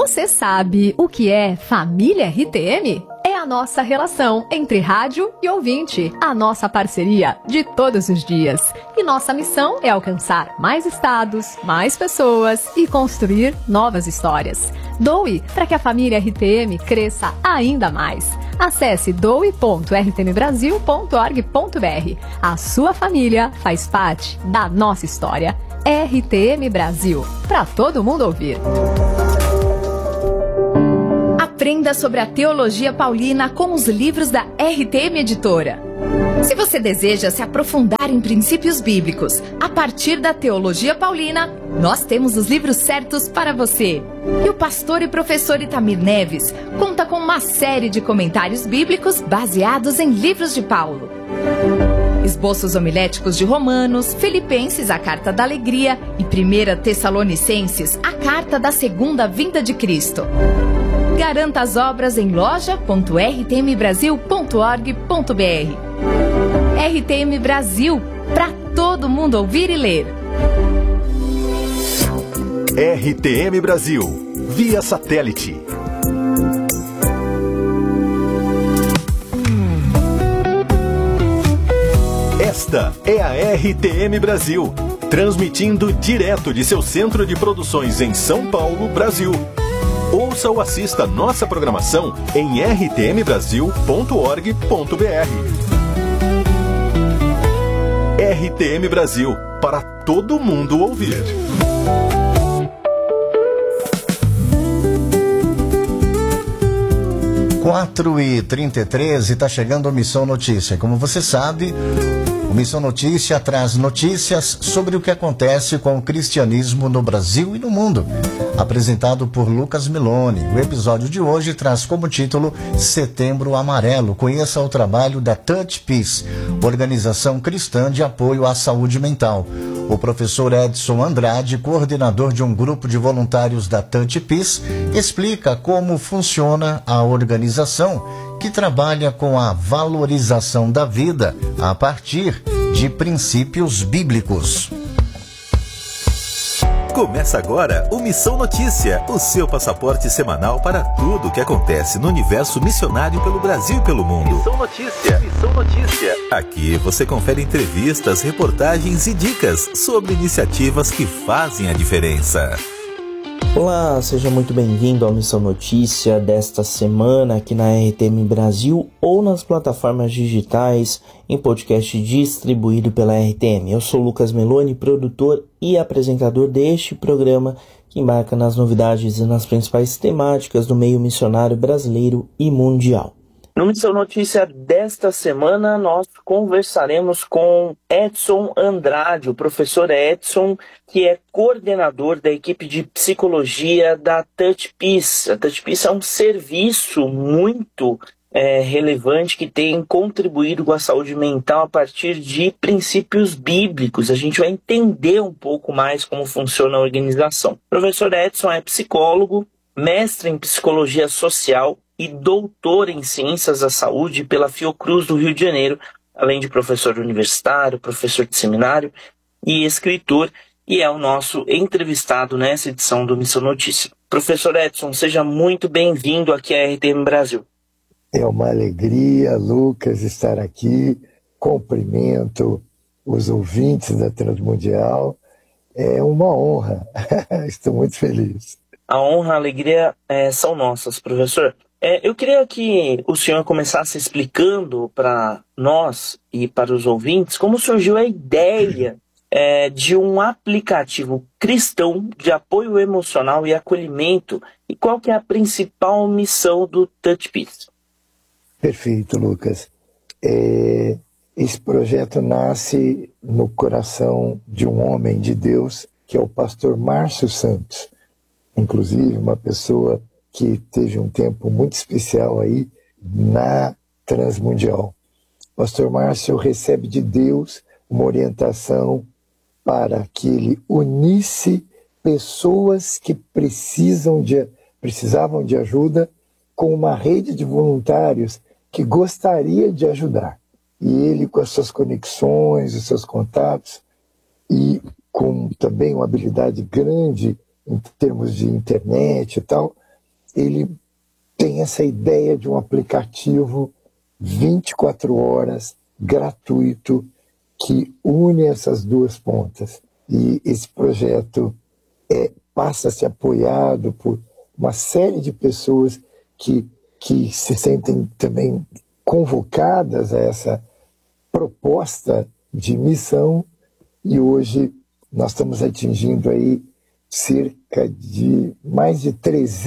Você sabe o que é família RTM? É a nossa relação entre rádio e ouvinte, a nossa parceria de todos os dias. E nossa missão é alcançar mais estados, mais pessoas e construir novas histórias. Doe para que a família RTM cresça ainda mais. Acesse doe.rtmbrasil.org.br. A sua família faz parte da nossa história. RTM Brasil, para todo mundo ouvir. Aprenda sobre a teologia paulina com os livros da RTM Editora. Se você deseja se aprofundar em princípios bíblicos a partir da teologia paulina, nós temos os livros certos para você. E o pastor e professor Itamir Neves conta com uma série de comentários bíblicos baseados em livros de Paulo. Esboços homiléticos de Romanos, Filipenses, a Carta da Alegria e 1 Tessalonicenses, a Carta da Segunda Vinda de Cristo. Garanta as obras em loja.rtmbrasil.org.br. RTM Brasil, para todo mundo ouvir e ler. RTM Brasil, via satélite. Esta é a RTM Brasil, transmitindo direto de seu centro de produções em São Paulo, Brasil. Ouça ou assista nossa programação em rtmbrasil.org.br. RTM Brasil, para todo mundo ouvir. Quatro e 33 e está chegando a Missão Notícia. Como você sabe, o Missão Notícia traz notícias sobre o que acontece com o cristianismo no Brasil e no mundo. Apresentado por Lucas Milone. O episódio de hoje traz como título Setembro Amarelo. Conheça o trabalho da Touch Peace, organização cristã de apoio à saúde mental. O professor Edson Andrade, coordenador de um grupo de voluntários da Touch Peace, explica como funciona a organização que trabalha com a valorização da vida a partir de princípios bíblicos. Começa agora o Missão Notícia, o seu passaporte semanal para tudo o que acontece no universo missionário pelo Brasil e pelo mundo. Missão Notícia, Missão Notícia. Aqui você confere entrevistas, reportagens e dicas sobre iniciativas que fazem a diferença. Olá, seja muito bem-vindo ao Missão Notícia desta semana aqui na RTM Brasil ou nas plataformas digitais em podcast distribuído pela RTM. Eu sou Lucas Meloni, produtor e apresentador deste programa que embarca nas novidades e nas principais temáticas do meio missionário brasileiro e mundial. No Missão Notícia desta semana, nós conversaremos com Edson Andrade, o professor Edson, que é coordenador da equipe de psicologia da Touch Peace. A Touch Peace é um serviço muito relevante que tem contribuído com a saúde mental a partir de princípios bíblicos. A gente vai entender um pouco mais como funciona a organização. O professor Edson é psicólogo, mestre em psicologia social e doutor em Ciências da Saúde pela Fiocruz do Rio de Janeiro, além de professor universitário, professor de seminário e escritor, e é o nosso entrevistado nessa edição do Missão Notícia. Professor Edson, seja muito bem-vindo aqui à RTM Brasil. É uma alegria, Lucas, estar aqui. Cumprimento os ouvintes da Transmundial. É uma honra. Estou muito feliz. A honra e a alegria são nossas, professor. Eu queria que o senhor começasse explicando para nós e para os ouvintes como surgiu a ideia de um aplicativo cristão de apoio emocional e acolhimento e qual que é a principal missão do Touch Peace. Perfeito, Lucas. Esse projeto nasce no coração de um homem de Deus, que é o pastor Márcio Santos. Inclusive, uma pessoa que teve um tempo muito especial aí na Transmundial. O pastor Márcio recebe de Deus uma orientação para que ele unisse pessoas que precisavam de ajuda com uma rede de voluntários que gostaria de ajudar. E ele, com as suas conexões, os seus contatos, e com também uma habilidade grande em termos de internet e tal, ele tem essa ideia de um aplicativo 24 horas, gratuito, que une essas duas pontas. E esse projeto passa a ser apoiado por uma série de pessoas que se sentem também convocadas a essa proposta de missão, e hoje nós estamos atingindo aí cerca de mais de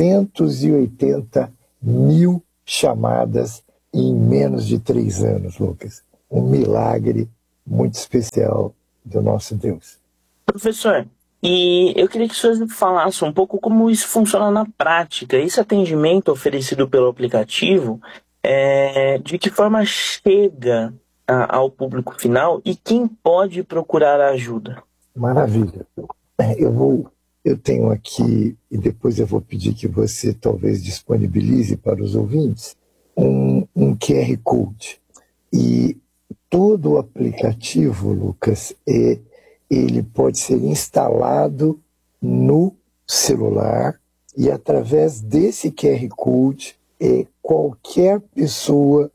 380 mil chamadas em menos de 3 anos, Lucas. Um milagre muito especial do nosso Deus. Professor, e eu queria que o senhor falasse um pouco como isso funciona na prática. Esse atendimento oferecido pelo aplicativo, de que forma chega ao público final e quem pode procurar ajuda? Maravilha. Eu tenho aqui, e depois eu vou pedir que você talvez disponibilize para os ouvintes, um QR Code. E todo o aplicativo, Lucas, ele pode ser instalado no celular, e através desse QR Code, qualquer pessoa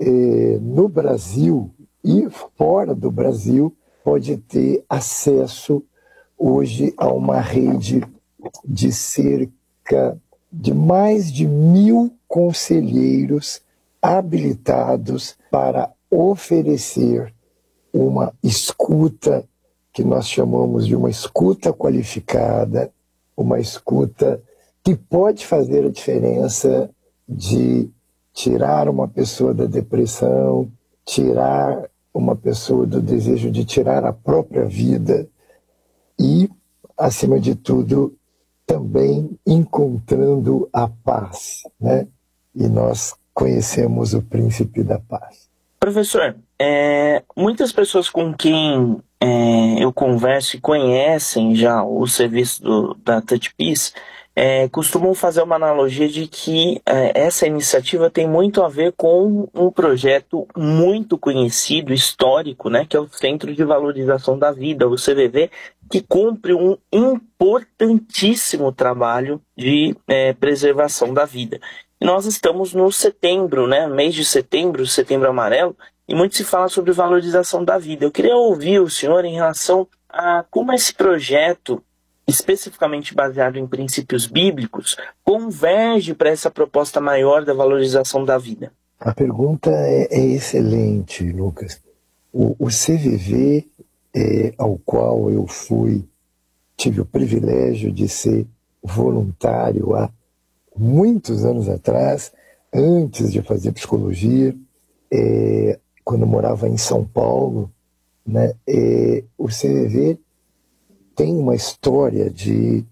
no Brasil e fora do Brasil pode ter acesso hoje a uma rede de cerca de mais de 1.000 conselheiros habilitados para oferecer uma escuta que nós chamamos de uma escuta qualificada, uma escuta que pode fazer a diferença de tirar uma pessoa da depressão, tirar uma pessoa do desejo de tirar a própria vida e, acima de tudo, também encontrando a paz, né? E nós conhecemos o príncipe da paz. Professor, muitas pessoas com quem eu converso e conhecem já o serviço da TouchPeace costumam fazer uma analogia de que essa iniciativa tem muito a ver com um projeto muito conhecido, histórico, né, que é o Centro de Valorização da Vida, o CVV, que cumpre um importantíssimo trabalho de preservação da vida. E nós estamos no setembro, né, mês de setembro, setembro amarelo, e muito se fala sobre valorização da vida. Eu queria ouvir o senhor em relação a como esse projeto, especificamente baseado em princípios bíblicos, converge para essa proposta maior da valorização da vida. A pergunta é excelente, Lucas. O CVV, ao qual eu tive o privilégio de ser voluntário há muitos anos atrás, antes de fazer psicologia, quando eu morava em São Paulo, né, o CVV tem uma história de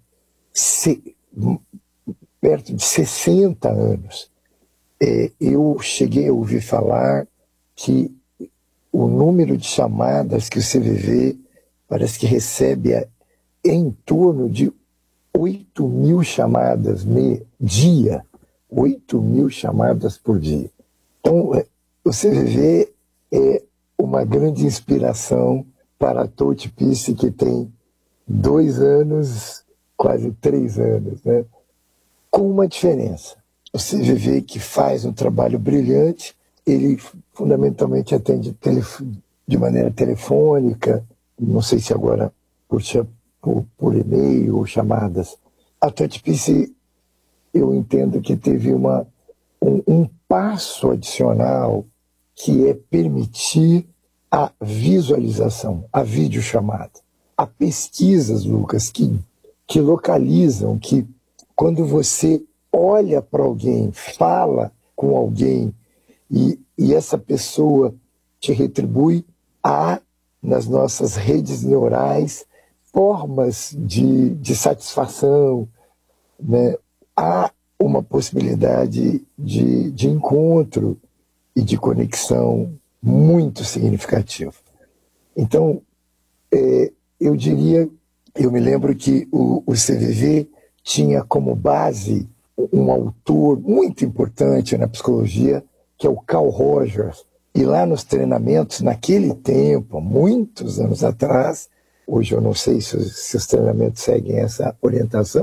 perto de 60 anos. Eu cheguei a ouvir falar que o número de chamadas que o CVV parece que recebe é em torno de 8.000 chamadas dia. 8.000 chamadas por dia. Então, o CVV é uma grande inspiração para a TouchPeace, que tem 2 anos, quase 3 anos, né? Com uma diferença. O CVV, que faz um trabalho brilhante, ele fundamentalmente atende de maneira telefônica, não sei se agora por e-mail ou chamadas. A TouchPeace, eu entendo que teve um passo adicional, que é permitir a visualização, a videochamada. Há pesquisas, Lucas, que localizam que quando você olha para alguém, fala com alguém e essa pessoa te retribui, há nas nossas redes neurais formas de satisfação, né? Há uma possibilidade de encontro e de conexão muito significativa. Então, eu me lembro que o CVV tinha como base um autor muito importante na psicologia, que é o Carl Rogers. E lá nos treinamentos, naquele tempo, muitos anos atrás, hoje eu não sei se os treinamentos seguem essa orientação,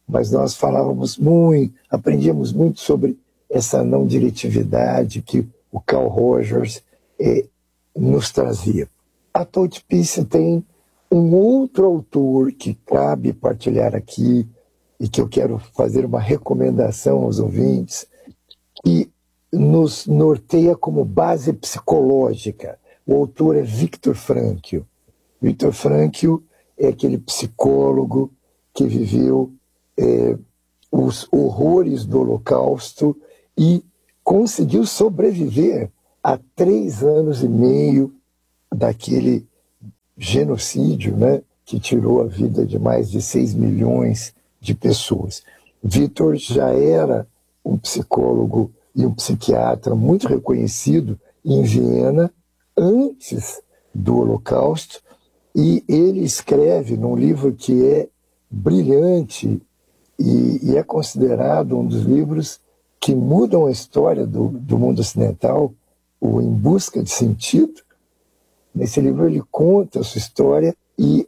mas nós falávamos muito, aprendíamos muito sobre essa não diretividade que o Carl Rogers nos trazia. A Tote Peace tem um outro autor que cabe partilhar aqui e que eu quero fazer uma recomendação aos ouvintes, que nos norteia como base psicológica. O autor é Viktor Frankl. Viktor Frankl é aquele psicólogo que viveu os horrores do Holocausto e conseguiu sobreviver a 3 anos e meio daquele genocídio, né, que tirou a vida de mais de 6 milhões de pessoas. Viktor já era um psicólogo e um psiquiatra muito reconhecido em Viena antes do Holocausto, e ele escreve num livro que é brilhante e é considerado um dos livros que mudam a história do mundo ocidental, o Em Busca de Sentido. Nesse livro ele conta a sua história e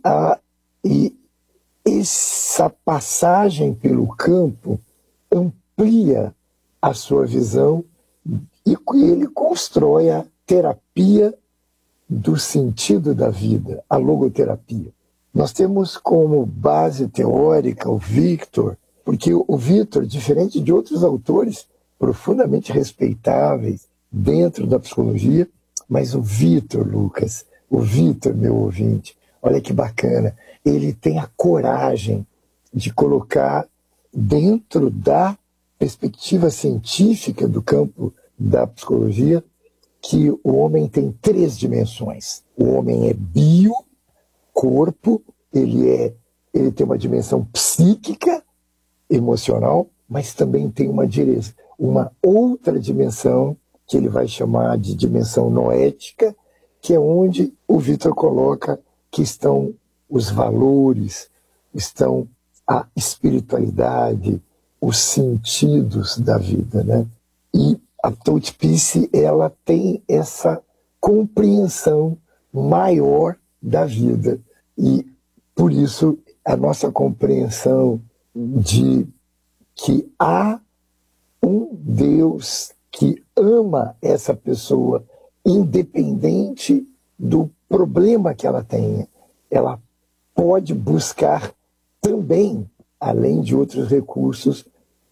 essa passagem pelo campo amplia a sua visão e ele constrói a terapia do sentido da vida, a logoterapia. Nós temos como base teórica o Viktor, porque o Viktor, diferente de outros autores profundamente respeitáveis dentro da psicologia, mas o Viktor, Lucas, o Viktor, meu ouvinte, olha que bacana, ele tem a coragem de colocar dentro da perspectiva científica do campo da psicologia que o homem tem 3 dimensões. O homem é bio, corpo, ele tem uma dimensão psíquica, emocional, mas também tem uma outra dimensão que ele vai chamar de dimensão noética, que é onde o Viktor coloca que estão os valores, estão a espiritualidade, os sentidos da vida, né? E a Tote Peace, ela tem essa compreensão maior da vida. E, por isso, a nossa compreensão de que há um Deus que ama essa pessoa, independente do problema que ela tenha, ela pode buscar também, além de outros recursos,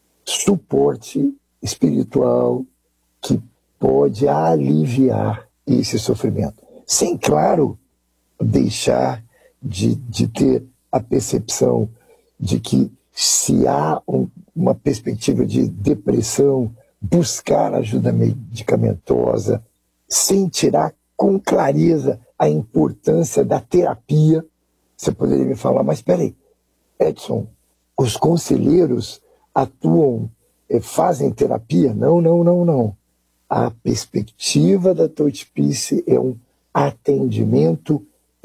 suporte espiritual que pode aliviar esse sofrimento. Sem, claro, deixar de ter a percepção de que se há uma perspectiva de depressão, buscar ajuda medicamentosa, sem tirar com clareza a importância da terapia. Você poderia me falar, mas espera aí, Edson, os conselheiros atuam, fazem terapia? Não. A perspectiva da Tote Peace é um atendimento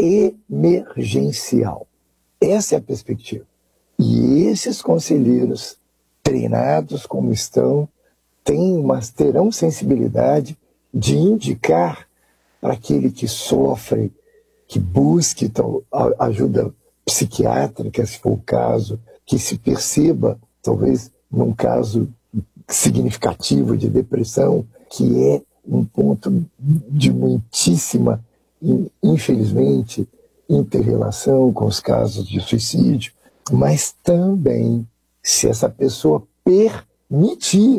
emergencial. Essa é a perspectiva. E esses conselheiros, treinados como estão, terão sensibilidade de indicar para aquele que sofre, que busque ajuda psiquiátrica, se for o caso, que se perceba, talvez num caso significativo de depressão, que é um ponto de muitíssima, infelizmente, interrelação com os casos de suicídio, mas também, se essa pessoa permitir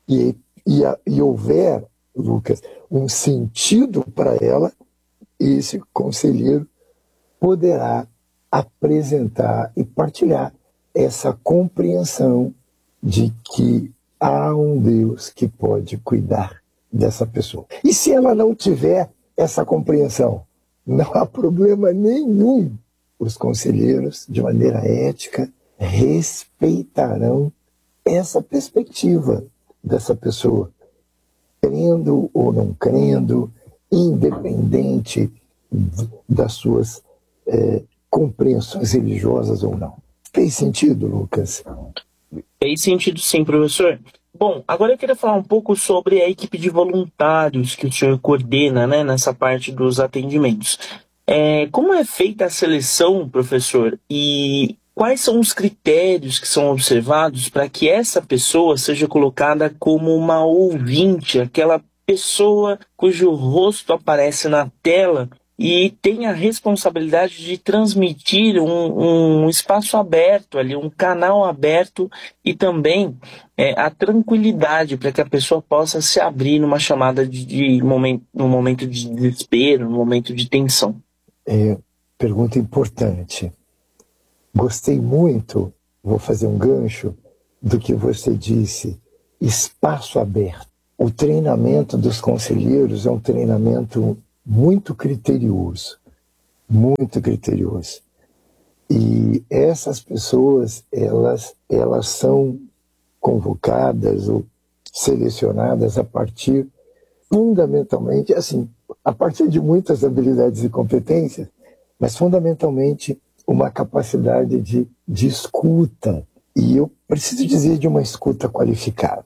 e houver, Lucas, um sentido para ela, esse conselheiro poderá apresentar e partilhar essa compreensão de que há um Deus que pode cuidar dessa pessoa. E se ela não tiver essa compreensão, não há problema nenhum. Os conselheiros, de maneira ética, respeitarão essa perspectiva dessa pessoa, crendo ou não crendo, independente das suas compreensões religiosas ou não. Fez sentido, Lucas? Fez sentido sim, professor. Bom, agora eu queria falar um pouco sobre a equipe de voluntários que o senhor coordena, né, nessa parte dos atendimentos. Como é feita a seleção, professor? E quais são os critérios que são observados para que essa pessoa seja colocada como uma ouvinte, aquela pessoa cujo rosto aparece na tela e tem a responsabilidade de transmitir um espaço aberto ali, um canal aberto e também a tranquilidade para que a pessoa possa se abrir numa chamada num momento de desespero, num momento de tensão? Pergunta importante. Gostei muito, vou fazer um gancho, do que você disse, espaço aberto. O treinamento dos conselheiros é um treinamento muito criterioso, muito criterioso. E essas pessoas, elas são convocadas ou selecionadas a partir, fundamentalmente, assim, a partir de muitas habilidades e competências, mas fundamentalmente uma capacidade de escuta. E eu preciso dizer de uma escuta qualificada.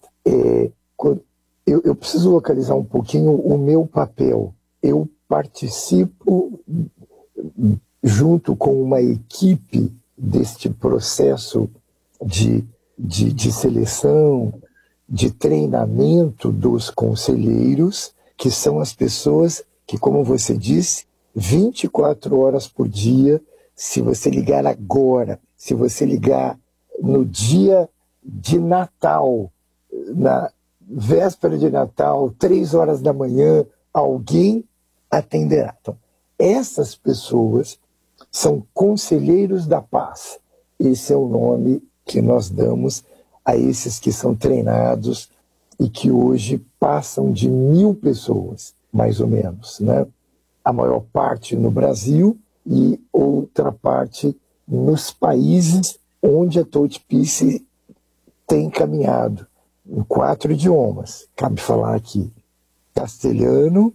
Eu preciso localizar um pouquinho o meu papel. Eu participo junto com uma equipe deste processo de seleção, de treinamento dos conselheiros, que são as pessoas que, como você disse, 24 horas por dia, se você ligar agora, se você ligar no dia de Natal, na véspera de Natal, 3 horas da manhã, alguém atenderá. Então, essas pessoas são conselheiros da paz. Esse é o nome que nós damos a esses que são treinados e que hoje passam de 1.000 pessoas, mais ou menos, né? A maior parte no Brasil e outra parte nos países onde a Touch Peace tem caminhado, em 4 idiomas. Cabe falar aqui castelhano,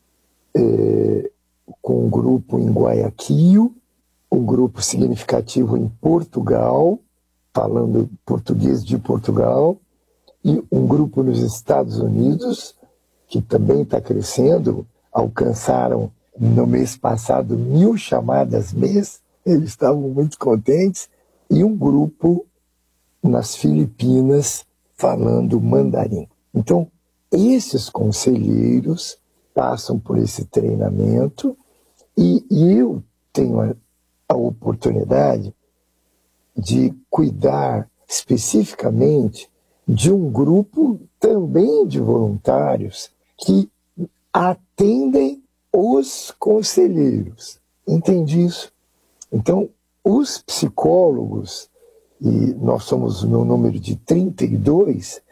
com um grupo em Guayaquil, um grupo significativo em Portugal, falando português de Portugal, e um grupo nos Estados Unidos, que também está crescendo, alcançaram no mês passado 1.000 chamadas mês, eles estavam muito contentes, e um grupo nas Filipinas falando mandarim. Então, esses conselheiros passam por esse treinamento e eu tenho a oportunidade de cuidar especificamente de um grupo também de voluntários que atendem os conselheiros. Entende isso? Então, os psicólogos, e nós somos no número de 32,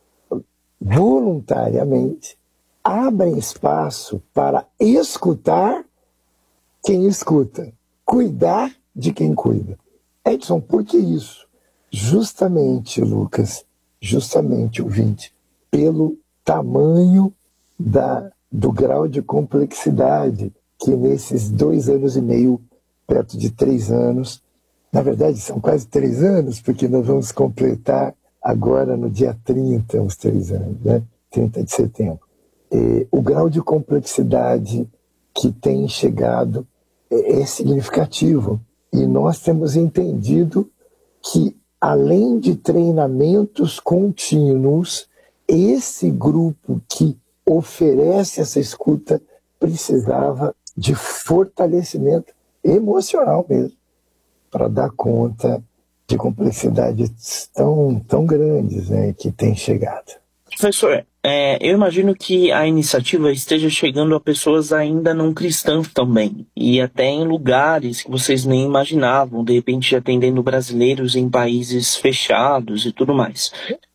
voluntariamente abrem espaço para escutar quem escuta, cuidar de quem cuida. Edson, por que isso? Justamente, Lucas, justamente, ouvinte, pelo tamanho do grau de complexidade que nesses 2 anos e meio, perto de 3 anos, na verdade são quase 3 anos, porque nós vamos completar agora no dia 30, os 3 anos, né? 30 de setembro. O grau de complexidade que tem chegado é significativo. E nós temos entendido que, além de treinamentos contínuos, esse grupo que oferece essa escuta precisava de fortalecimento emocional mesmo, para dar conta de complexidades tão grandes, né, que têm chegado. Professor, eu imagino que a iniciativa esteja chegando a pessoas ainda não cristãs também, e até em lugares que vocês nem imaginavam, de repente atendendo brasileiros em países fechados e tudo mais.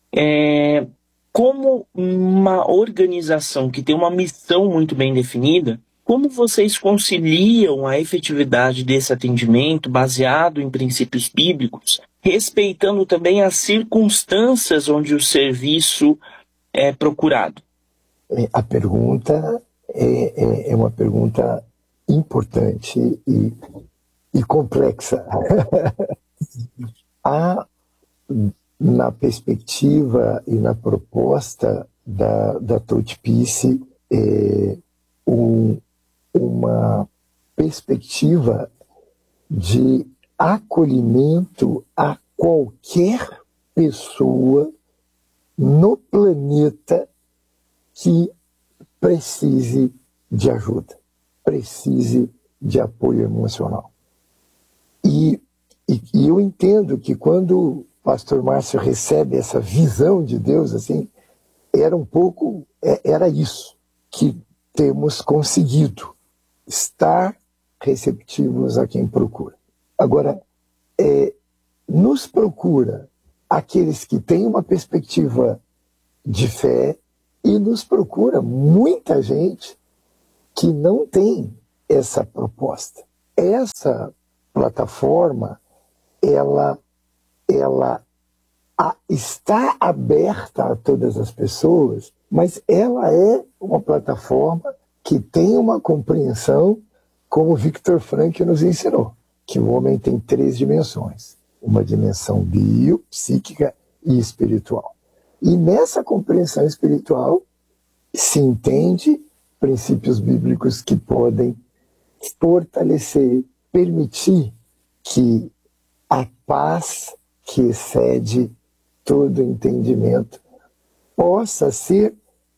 Como uma organização que tem uma missão muito bem definida, como vocês conciliam a efetividade desse atendimento baseado em princípios bíblicos, respeitando também as circunstâncias onde o serviço é procurado? A pergunta é uma pergunta importante e complexa. Há, na perspectiva e na proposta da Touch Peace, uma perspectiva de acolhimento a qualquer pessoa no planeta que precise de ajuda, precise de apoio emocional. E eu entendo que quando o pastor Márcio recebe essa visão de Deus, assim, era isso que temos conseguido, estar receptivos a quem procura. Agora, nos procura aqueles que têm uma perspectiva de fé e nos procura muita gente que não tem essa proposta. Essa plataforma, ela está aberta a todas as pessoas, mas ela é uma plataforma que tem uma compreensão, como Viktor Frankl nos ensinou, que o homem tem 3 dimensões, uma dimensão biopsíquica e espiritual. E nessa compreensão espiritual se entende princípios bíblicos que podem fortalecer, permitir que a paz que excede todo entendimento possa ser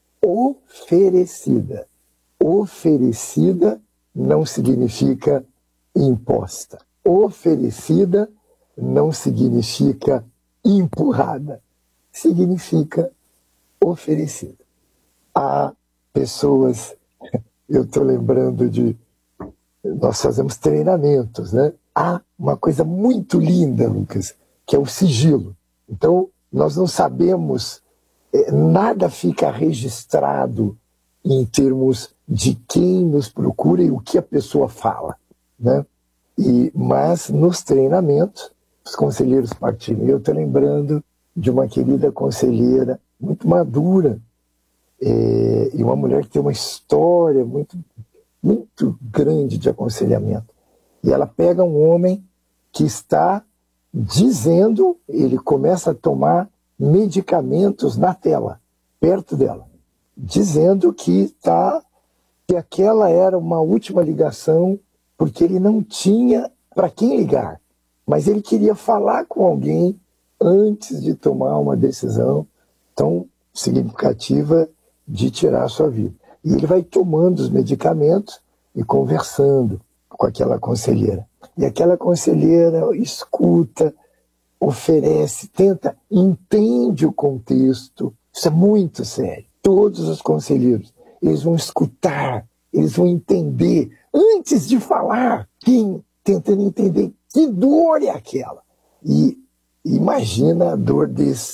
oferecida. Oferecida não significa imposta. Oferecida não significa empurrada. Significa oferecida. Há pessoas, eu estou lembrando nós fazemos treinamentos, né? Há uma coisa muito linda, Lucas, que é o sigilo. Então, nós não sabemos, nada fica registrado em termos de quem nos procura e o que a pessoa fala, né? Mas nos treinamentos, os conselheiros partilham. Eu estou lembrando de uma querida conselheira, muito madura, e uma mulher que tem uma história muito, muito grande de aconselhamento. E ela pega um homem que está dizendo, ele começa a tomar medicamentos na tela, perto dela, dizendo que aquela era uma última ligação, porque ele não tinha para quem ligar, mas ele queria falar com alguém antes de tomar uma decisão tão significativa de tirar a sua vida. E ele vai tomando os medicamentos e conversando com aquela conselheira. E aquela conselheira escuta, oferece, entende o contexto. Isso é muito sério. Todos os conselheiros, eles vão escutar, eles vão entender, antes de falar, tentando entender que dor é aquela. E imagina a dor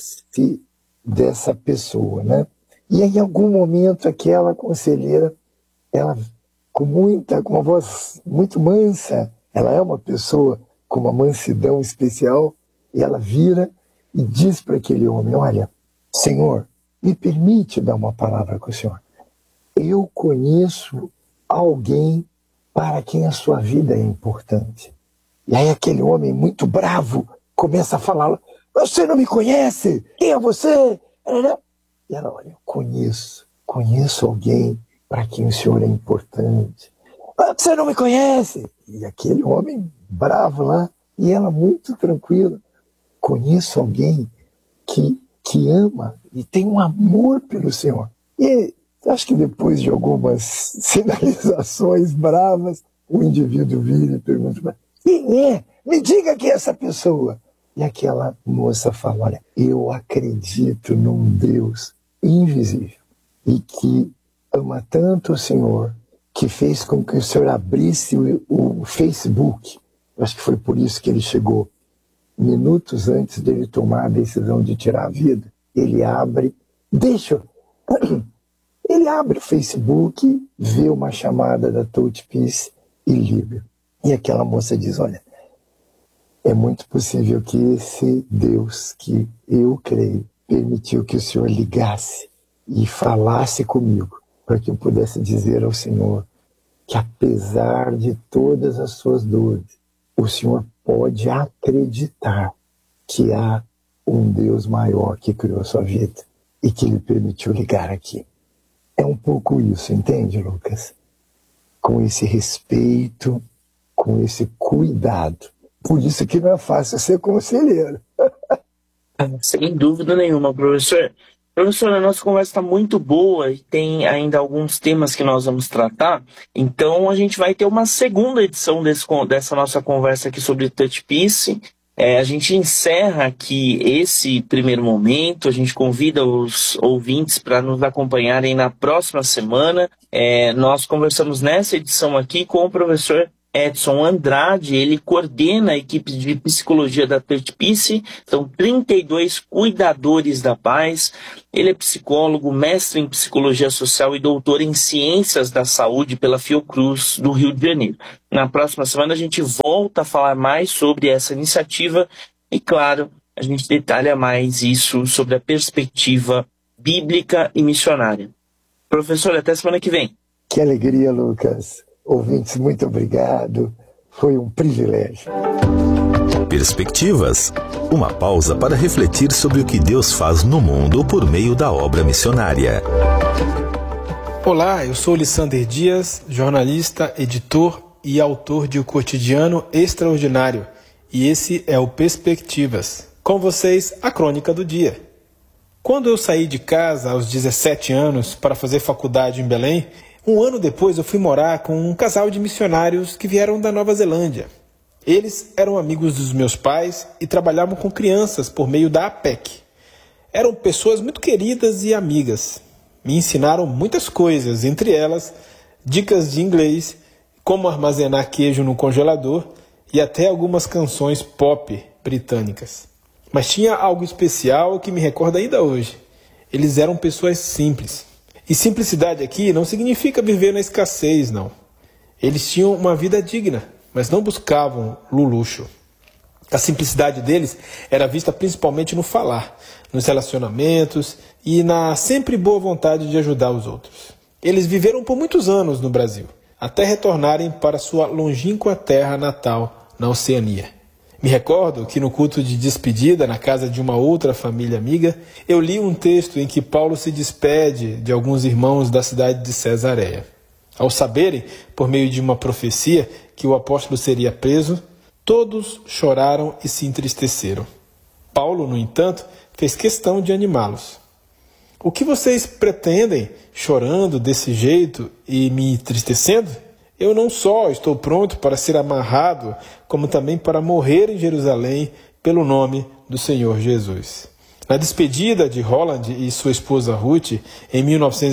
dessa pessoa, né? E aí, em algum momento, aquela conselheira, ela, com uma voz muito mansa, ela é uma pessoa com uma mansidão especial, e ela vira e diz para aquele homem: olha, Senhor, me permite dar uma palavra com o Senhor. Eu conheço alguém para quem a sua vida é importante. E aí aquele homem muito bravo começa a falar: você não me conhece? Quem é você? E ela: olha, eu conheço alguém para quem o Senhor é importante. Você não me conhece? E aquele homem bravo lá, e ela muito tranquila: conheço alguém que ama e tem um amor pelo Senhor. E acho que depois de algumas sinalizações bravas, o indivíduo vira e pergunta: quem é? Me diga quem é essa pessoa. E aquela moça fala: olha, eu acredito num Deus invisível e que ama tanto o Senhor, que fez com que o Senhor abrisse o Facebook. Acho que foi por isso que ele chegou minutos antes dele tomar a decisão de tirar a vida. Ele abre o Facebook, vê uma chamada da Touch Peace e liga. E aquela moça diz: olha, é muito possível que esse Deus que eu creio permitiu que o Senhor ligasse e falasse comigo, para que eu pudesse dizer ao Senhor que, apesar de todas as suas dores, o Senhor pode acreditar que há um Deus maior que criou a sua vida e que lhe permitiu ligar aqui. É um pouco isso, entende, Lucas? Com esse respeito, com esse cuidado, Por isso que não é fácil ser conselheiro. Sem dúvida nenhuma, professor. Professor, a nossa conversa está muito boa e tem ainda alguns temas que nós vamos tratar. Então, a gente vai ter uma segunda edição dessa nossa conversa aqui sobre Touch Peace. A gente encerra aqui esse primeiro momento. A gente convida os ouvintes para nos acompanharem na próxima semana. Nós conversamos nessa edição aqui com o professor Edson Andrade. Ele coordena a equipe de psicologia da Touch Peace. São 32 cuidadores da paz. Ele é psicólogo, mestre em psicologia social e doutor em ciências da saúde pela Fiocruz do Rio de Janeiro. Na próxima semana a gente volta a falar mais sobre essa iniciativa e, claro, a gente detalha mais isso sobre a perspectiva bíblica e missionária. Professor, até semana que vem. Que alegria, Lucas. Ouvintes, muito obrigado. Foi um privilégio. Perspectivas. Uma pausa para refletir sobre o que Deus faz no mundo por meio da obra missionária. Olá, eu sou Lissander Dias, jornalista, editor e autor de O Cotidiano Extraordinário. E esse é o Perspectivas. Com vocês, a crônica do dia. Quando eu saí de casa aos 17 anos para fazer faculdade em Belém, um ano depois eu fui morar com um casal de missionários que vieram da Nova Zelândia. Eles eram amigos dos meus pais e trabalhavam com crianças por meio da APEC. Eram pessoas muito queridas e amigas. Me ensinaram muitas coisas, entre elas dicas de inglês, como armazenar queijo no congelador e até algumas canções pop britânicas. Mas tinha algo especial que me recorda ainda hoje. Eles eram pessoas simples. E simplicidade aqui não significa viver na escassez, não. Eles tinham uma vida digna, mas não buscavam o luxo. A simplicidade deles era vista principalmente no falar, nos relacionamentos e na sempre boa vontade de ajudar os outros. Eles viveram por muitos anos no Brasil, até retornarem para sua longínqua terra natal, na Oceania. Me recordo que no culto de despedida, na casa de uma outra família amiga, eu li um texto em que Paulo se despede de alguns irmãos da cidade de Cesareia. Ao saberem, por meio de uma profecia, que o apóstolo seria preso, todos choraram e se entristeceram. Paulo, no entanto, fez questão de animá-los. O que vocês pretendem, chorando desse jeito e me entristecendo? Eu não só estou pronto para ser amarrado, como também para morrer em Jerusalém pelo nome do Senhor Jesus. Na despedida de Roland e sua esposa Ruth, em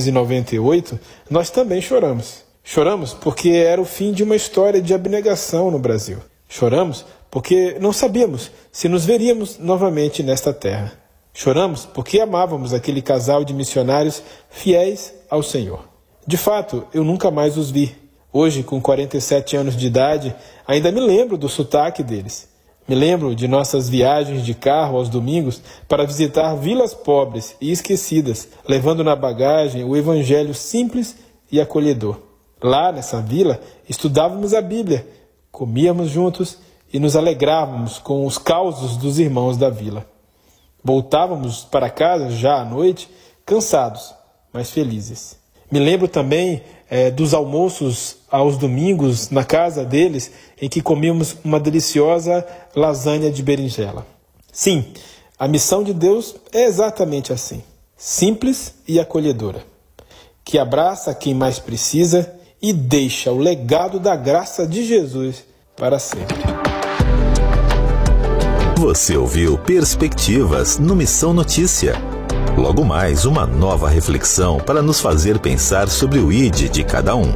1998, nós também choramos. Choramos porque era o fim de uma história de abnegação no Brasil. Choramos porque não sabíamos se nos veríamos novamente nesta terra. Choramos porque amávamos aquele casal de missionários fiéis ao Senhor. De fato, eu nunca mais os vi. Hoje, com 47 anos de idade, ainda me lembro do sotaque deles. Me lembro de nossas viagens de carro aos domingos para visitar vilas pobres e esquecidas, levando na bagagem o evangelho simples e acolhedor. Lá, nessa vila, estudávamos a Bíblia, comíamos juntos e nos alegrávamos com os causos dos irmãos da vila. Voltávamos para casa, já à noite, cansados, mas felizes. Me lembro também dos almoços aos domingos na casa deles, em que comíamos uma deliciosa lasanha de berinjela. Sim, a missão de Deus é exatamente assim, simples e acolhedora, que abraça quem mais precisa e deixa o legado da graça de Jesus para sempre. Você ouviu Perspectivas no Missão Notícia. Logo mais, uma nova reflexão para nos fazer pensar sobre o ID de cada um.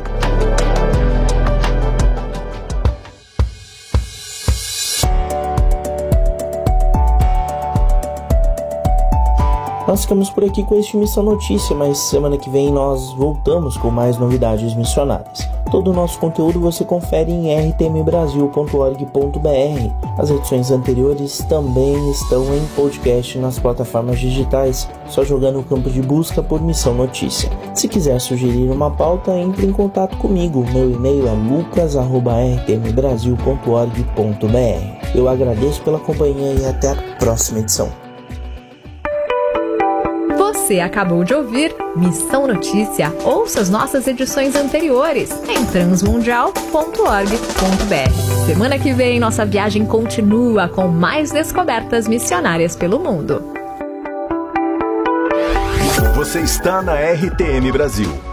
Nós ficamos por aqui com este Missão Notícia, mas semana que vem nós voltamos com mais novidades missionárias. Todo o nosso conteúdo você confere em rtmbrasil.org.br. As edições anteriores também estão em podcast nas plataformas digitais, só jogar no campo de busca por Missão Notícia. Se quiser sugerir uma pauta, entre em contato comigo. Meu e-mail é lucas@rtmbrasil.org.br. Eu agradeço pela companhia e até a próxima edição. Você acabou de ouvir Missão Notícia. Ouça as nossas edições anteriores em transmundial.org.br. Semana que vem, nossa viagem continua com mais descobertas missionárias pelo mundo. Você está na RTM Brasil.